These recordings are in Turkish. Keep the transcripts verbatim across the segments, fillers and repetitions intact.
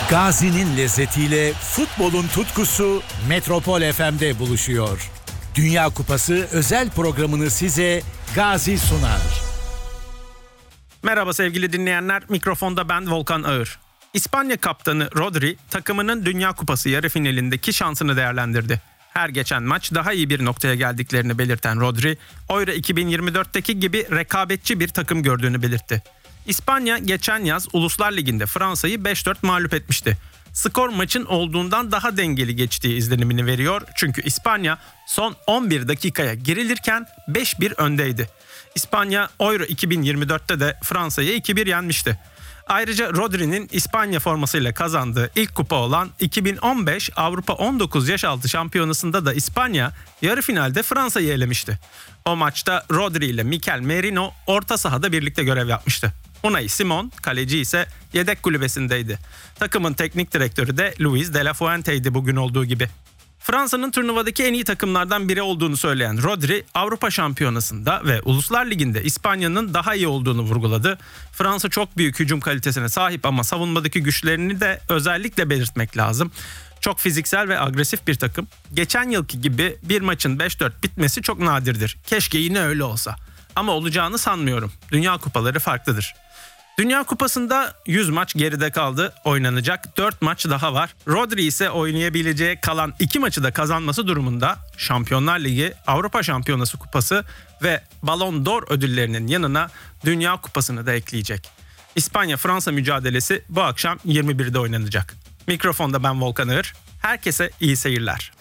Gazi'nin lezzetiyle futbolun tutkusu Metropol F M'de buluşuyor. Dünya Kupası özel programını size Gazi sunar. Merhaba sevgili dinleyenler, mikrofonda ben Volkan Ağır. İspanya kaptanı Rodri takımının Dünya Kupası yarı finalindeki şansını değerlendirdi. Her geçen maç daha iyi bir noktaya geldiklerini belirten Rodri, Euro iki bin yirmi dörtteki gibi rekabetçi bir takım gördüğünü belirtti. İspanya geçen yaz Uluslar Ligi'nde Fransa'yı beş dört mağlup etmişti. Skor maçın olduğundan daha dengeli geçtiği izlenimini veriyor çünkü İspanya son on bir dakikaya girilirken beş bir öndeydi. İspanya Euro iki bin yirmi dörtte de Fransa'yı iki bir yenmişti. Ayrıca Rodri'nin İspanya formasıyla kazandığı ilk kupa olan iki bin on beş Avrupa on dokuz yaş altı şampiyonasında da İspanya yarı finalde Fransa'yı elemişti. O maçta Rodri ile Mikel Merino orta sahada birlikte görev yapmıştı. Unai Simon, kaleci ise yedek kulübesindeydi. Takımın teknik direktörü de Luis de la Fuente'ydi bugün olduğu gibi. Fransa'nın turnuvadaki en iyi takımlardan biri olduğunu söyleyen Rodri, Avrupa Şampiyonası'nda ve Uluslar Ligi'nde İspanya'nın daha iyi olduğunu vurguladı. Fransa çok büyük hücum kalitesine sahip ama savunmadaki güçlerini de özellikle belirtmek lazım. Çok fiziksel ve agresif bir takım. Geçen yılki gibi bir maçın beş dört bitmesi çok nadirdir. Keşke yine öyle olsa. Ama olacağını sanmıyorum. Dünya kupaları farklıdır. Dünya Kupası'nda yüz maç geride kaldı. Oynanacak dört maç daha var. Rodri ise oynayabileceği kalan iki maçı da kazanması durumunda Şampiyonlar Ligi, Avrupa Şampiyonası Kupası ve Ballon d'Or ödüllerinin yanına Dünya Kupası'nı da ekleyecek. İspanya-Fransa mücadelesi bu akşam yirmi birde oynanacak. Mikrofonda ben Volkan Ağır. Herkese iyi seyirler.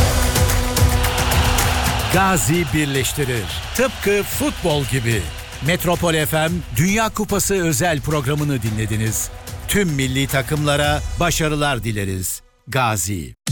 Gazi birleştirir. Tıpkı futbol gibi. Metropol F M Dünya Kupası özel programını dinlediniz. Tüm milli takımlara başarılar dileriz. Gazi.